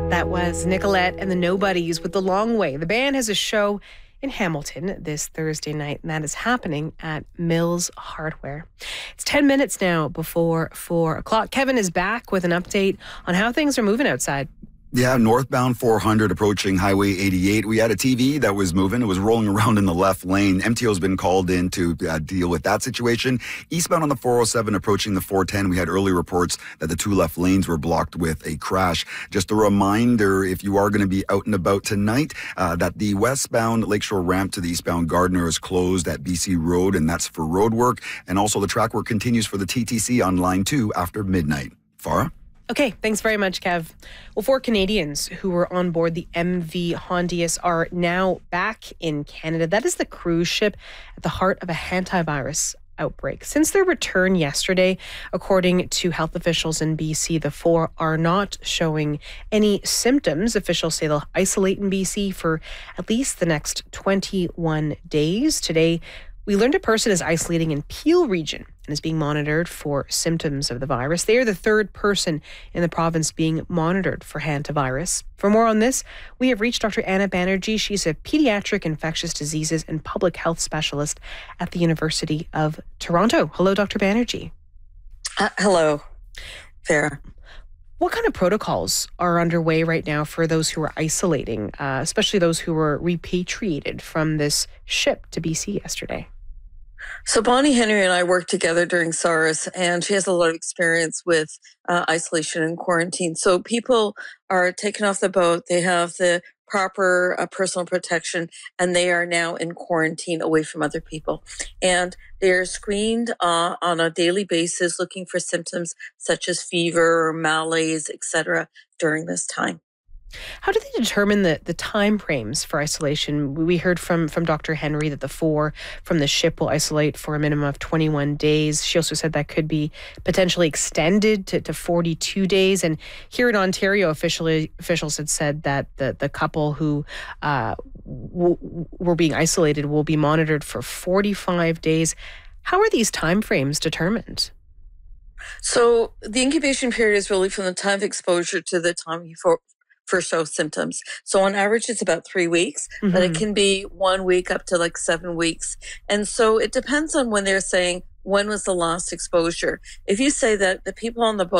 That was Nicolette and the Nobodies with The Long Way. The band has a show in Hamilton this Thursday night, and that is happening at Mills Hardware. It's 10 minutes now before 4 o'clock. Kevin is back with an update on how things are moving outside. Yeah, northbound 400 approaching Highway 88. We had a TV that was moving. It was rolling around in the left lane. MTO's been called in to deal with that situation. Eastbound on the 407 approaching the 410. We had early reports that the two left lanes were blocked with a crash. Just a reminder, if you are going to be out and about tonight, that the westbound Lakeshore ramp to the eastbound Gardiner is closed at BC Road, and that's for road work. And also the track work continues for the TTC on line 2 after midnight. Farah? Okay, thanks very much, Kev. Well, 4 Canadians who were on board the MV Hondius are now back in Canada. That is the cruise ship at the heart of a hantavirus outbreak. Since their return yesterday, according to health officials in BC, the 4 are not showing any symptoms. Officials say they'll isolate in BC for at least the next 21 days. Today, we learned a person is isolating in Peel region and is being monitored for symptoms of the virus. They are the third person in the province being monitored for hantavirus. For more on this, we have reached Dr. Anna Banerjee. She's a pediatric infectious diseases and public health specialist at the University of Toronto. Hello, Dr. Banerjee. Hello, Farah. What kind of protocols are underway right now for those who are isolating, especially those who were repatriated from this ship to BC yesterday? So Bonnie Henry and I worked together during SARS, and she has a lot of experience with isolation and quarantine. So people are taken off the boat. They have the proper personal protection, and they are now in quarantine away from other people. And they're screened on a daily basis, looking for symptoms such as fever or malaise, etc. during this time. How do they determine the time frames for isolation? We heard from Dr. Henry that the 4 from the ship will isolate for a minimum of 21 days. She also said that could be potentially extended to 42 days. And here in Ontario, officials had said that the couple who were being isolated will be monitored for 45 days. How are these time frames determined? So the incubation period is really from the time of exposure to the time you first show symptoms. So on average, it's about 3 weeks, but it can be 1 week up to like 7 weeks. And so it depends on when they're saying, when was the last exposure? If you say that the people on the boat